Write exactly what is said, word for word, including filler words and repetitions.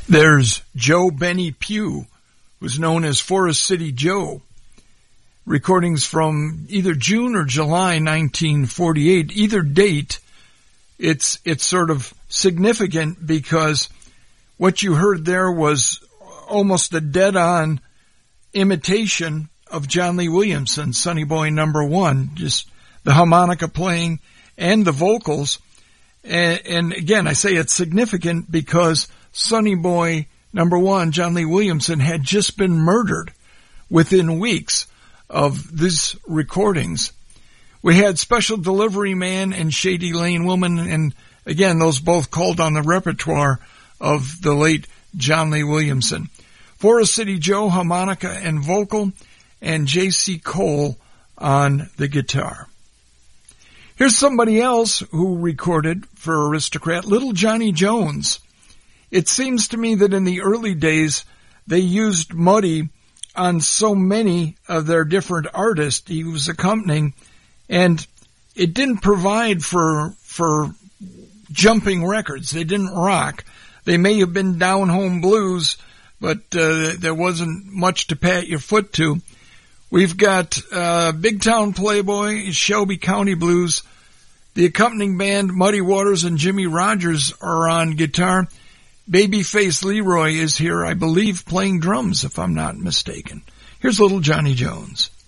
There's Joe Benny Pugh, who's known as Forest City Joe. Recordings from either June or July nineteen forty-eight. Either date, it's it's sort of significant because what you heard there was almost a dead-on imitation of John Lee Williamson, Sonny Boy number one, just the harmonica playing and the vocals. And, and again, I say it's significant because Sonny Boy number one, John Lee Williamson, had just been murdered within weeks of these recordings. We had Special Delivery Man and Shady Lane Woman, and again, those both called on the repertoire of the late John Lee Williamson. Forest City Joe, harmonica and vocal, and J C Cole on the guitar. Here's somebody else who recorded for Aristocrat, Little Johnny Jones. It seems to me that in the early days, they used Muddy on so many of their different artists he was accompanying, and it didn't provide for for jumping records. They didn't rock. They may have been down-home blues, but uh, there wasn't much to pat your foot to. We've got uh, Big Town Playboy, Shelby County Blues. The accompanying band, Muddy Waters and Jimmy Rogers, are on guitar. Babyface Leroy is here, I believe, playing drums, if I'm not mistaken. Here's Little Johnny Jones.